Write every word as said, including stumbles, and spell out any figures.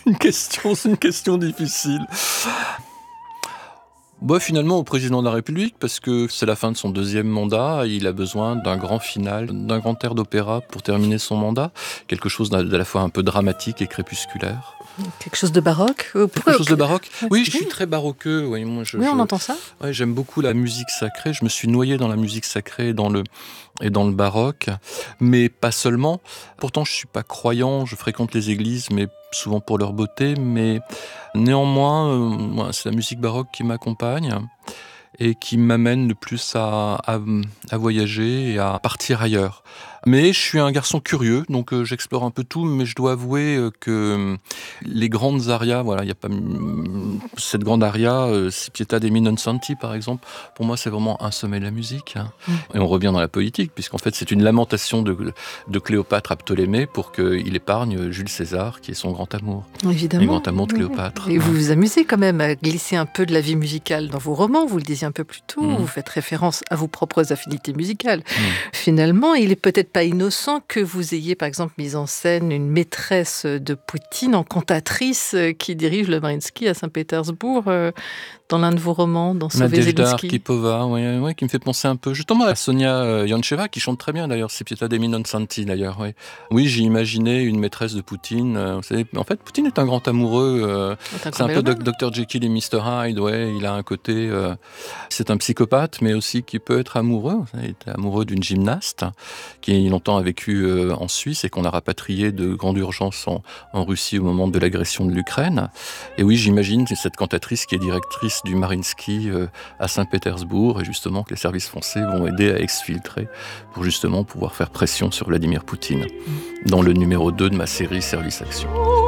une question, c'est une question difficile. Bah, finalement, au président de la République, parce que c'est la fin de son deuxième mandat, il a besoin d'un grand final, d'un grand air d'opéra pour terminer son mandat, quelque chose d'à la fois un peu dramatique et crépusculaire. Quelque chose de baroque. Quelque chose de baroque. Oui, je suis très baroqueux. Oui, moi, je, oui on je, entend ça. Ouais, j'aime beaucoup la musique sacrée. Je me suis noyé dans la musique sacrée et dans le, et dans le baroque, mais pas seulement. Pourtant, je suis pas croyant. Je fréquente les églises, mais souvent pour leur beauté. Mais néanmoins, euh, c'est la musique baroque qui m'accompagne et qui m'amène le plus à, à, à voyager et à partir ailleurs. Mais je suis un garçon curieux, donc euh, j'explore un peu tout, mais je dois avouer euh, que euh, les grandes arias, voilà, il y a pas euh, cette grande aria, euh, Si pietà dei Innocenti par exemple, pour moi c'est vraiment un sommet de la musique. Hein. Mm. Et on revient dans la politique, puisqu'en fait c'est une lamentation de, de Cléopâtre à Ptolémée pour qu'il épargne Jules César, qui est son grand amour. Évidemment. Le grand amour de Cléopâtre. Et vous vous amusez quand même à glisser un peu de la vie musicale dans vos romans, vous le disiez un peu plus tôt, mm. vous faites référence à vos propres affinités musicales. Mm. Finalement, il est peut-être pas innocent que vous ayez par exemple mis en scène une maîtresse de Poutine en cantatrice qui dirige le Mariinsky à Saint-Pétersbourg euh, dans l'un de vos romans, dans Sauver Zelensky. Nadejda Arkhipova, ouais, ouais, qui me fait penser un peu justement à Sonia Yoncheva, qui chante très bien d'ailleurs, Si pietà dei Innocenti d'ailleurs. Ouais. Oui, j'ai imaginé une maîtresse de Poutine. Euh, vous savez, en fait, Poutine est un grand amoureux. Euh, c'est, c'est un peu docteur Jekyll et mister Hyde. Ouais, il a un côté, euh, c'est un psychopathe, mais aussi qui peut être amoureux. Il est amoureux d'une gymnaste qui longtemps a vécu euh, en Suisse et qu'on a rapatrié de grande urgence en, en Russie au moment de l'agression de l'Ukraine. Et oui, j'imagine cette cantatrice qui est directrice du Mariinsky euh, à Saint-Pétersbourg et justement que les services français vont aider à exfiltrer pour justement pouvoir faire pression sur Vladimir Poutine dans le numéro deux de ma série Service Action.